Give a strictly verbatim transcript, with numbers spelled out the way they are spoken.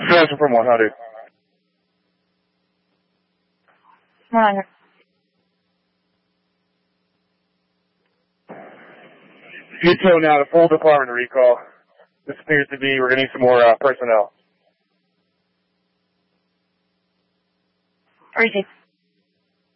Transfer from one hundred. one hundred. Get towed now to full department recall. This appears to be, we're going to need some more uh, personnel. Receive.